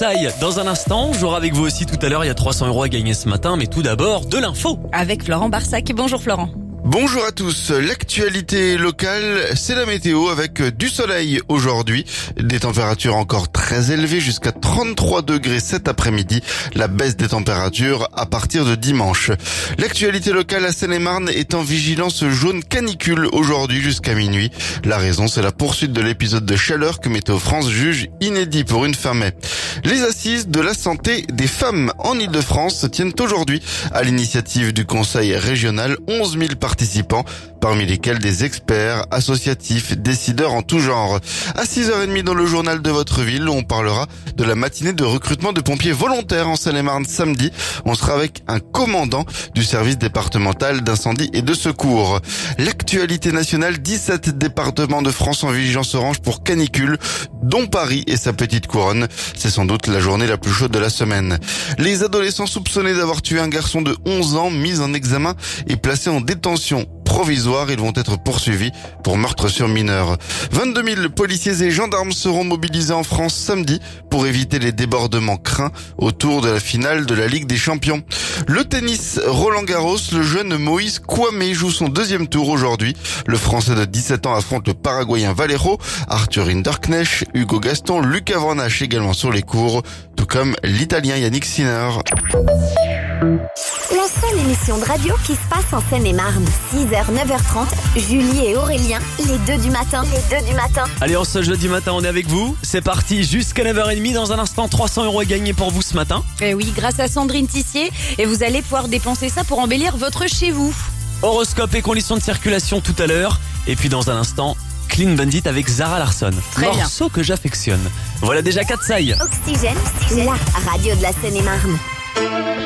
Katsai. Dans un instant, on jouera avec vous aussi tout à l'heure. Il y a 300 € à gagner ce matin, mais tout d'abord, de l'info. Avec Florent Barsac. Bonjour Florent. Bonjour à tous, l'actualité locale, c'est la météo avec du soleil aujourd'hui, des températures encore très élevées jusqu'à 33 degrés cet après-midi, la baisse des températures à partir de dimanche. L'actualité locale à Seine-et-Marne est en vigilance jaune canicule aujourd'hui jusqu'à minuit. La raison, c'est la poursuite de l'épisode de chaleur que Météo France juge inédit pour une fin mai. Les assises de la santé des femmes en Ile-de-France se tiennent aujourd'hui à l'initiative du Conseil régional. 11 000 participants, parmi lesquels des experts, associatifs, décideurs en tout genre. À 6h30 dans le journal de votre ville, on parlera de la matinée de recrutement de pompiers volontaires en Seine-et-Marne samedi. On sera avec un commandant du service départemental d'incendie et de secours. L'actualité nationale, 17 départements de France en vigilance orange pour canicule, dont Paris et sa petite couronne. C'est sans doute la journée la plus chaude de la semaine. Les adolescents soupçonnés d'avoir tué un garçon de 11 ans, mis en examen et placés en détention provisoire, ils vont être poursuivis pour meurtre sur mineur. 22 000 policiers et gendarmes seront mobilisés en France samedi pour éviter les débordements craints autour de la finale de la Ligue des Champions. Le tennis Roland-Garros, le jeune Moïse Kouamé joue son deuxième tour aujourd'hui. Le Français de 17 ans affronte le Paraguayen Valero, Arthur Hinderknecht, Hugo Gaston, Lucas Van Hache également sur les cours, tout comme l'Italien Yannick Sinner. La seule émission de radio qui se passe en Seine-et-Marne. 6h, 9h30, Julie et Aurélien, les deux du matin. Allez, en ce jeudi matin, on est avec vous. C'est parti jusqu'à 9h30. Dans un instant, 300 € à gagner pour vous ce matin. Et oui, grâce à Sandrine Tissier. Et vous allez pouvoir dépenser ça pour embellir votre chez vous. Horoscope et conditions de circulation tout à l'heure. Et puis dans un instant, Clean Bandit avec Zara Larsson. Très bien. Morceau que j'affectionne. Voilà déjà Katsai. Oxygène, la radio de la Seine-et-Marne.